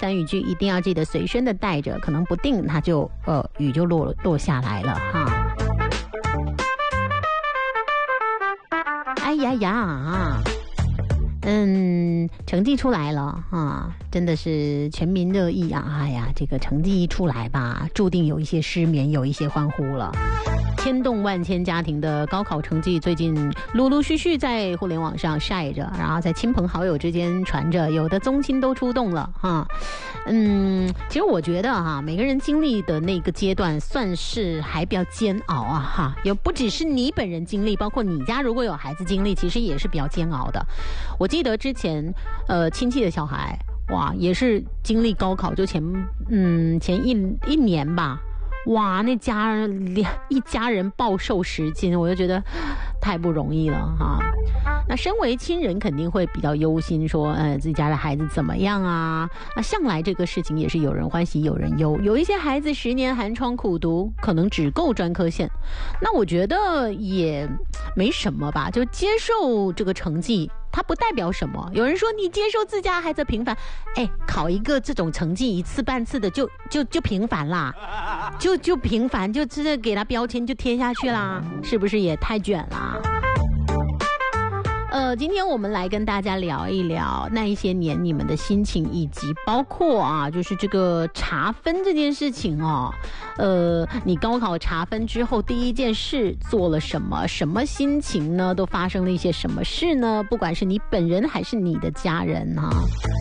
伞雨具一定要记得随身的带着，可能不定它就雨就落下来了哈。哎呀呀，成绩出来了啊，真的是全民热议啊！哎呀，这个成绩一出来吧，注定有一些失眠，有一些欢呼了。牵动万千家庭的高考成绩，最近陆陆续续在互联网上晒着，然后在亲朋好友之间传着，有的宗亲都出动了哈。其实我觉得哈，每个人经历的那个阶段算是还比较煎熬啊哈，也不只是你本人经历，包括你家如果有孩子经历，其实也是比较煎熬的。我记得之前亲戚的小孩哇，也是经历高考，就前一年吧。哇，那一家人暴瘦10斤，我就觉得太不容易了哈。那身为亲人肯定会比较忧心说，自己家的孩子怎么样啊？那向来这个事情也是有人欢喜有人忧，有一些孩子10年寒窗苦读，可能只够专科线。那我觉得也没什么吧，就接受这个成绩。它不代表什么。有人说你接受自家孩子平凡，考一个这种成绩一次半次的就平凡啦，就平凡，就直接给他标签就贴下去啦，是不是也太卷啦？今天我们来跟大家聊一聊那一些年你们的心情，以及包括啊，就是这个查分这件事情哦。你高考查分之后第一件事做了什么？什么心情呢？都发生了一些什么事呢？不管是你本人还是你的家人啊。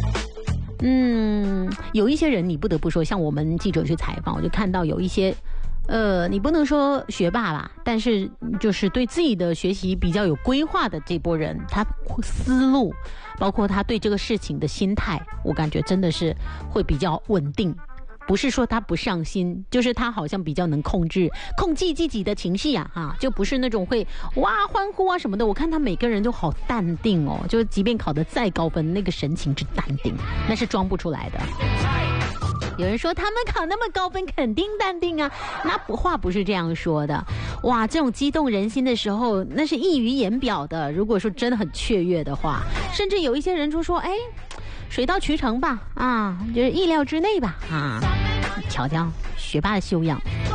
有一些人你不得不说，像我们记者去采访，我就看到有一些你不能说学霸吧，但是就是对自己的学习比较有规划的这波人，他思路包括他对这个事情的心态，我感觉真的是会比较稳定。不是说他不上心，就是他好像比较能控制自己的情绪啊，就不是那种会哇欢呼啊什么的。我看他每个人都好淡定哦，就即便考得再高分，那个神情之淡定，那是装不出来的。有人说他们考那么高分肯定淡定啊，那话不是这样说的。哇，这种激动人心的时候，那是溢于言表的。如果说真的很雀跃的话，甚至有一些人就说水到渠成吧，就是意料之内吧，瞧瞧学霸的修养。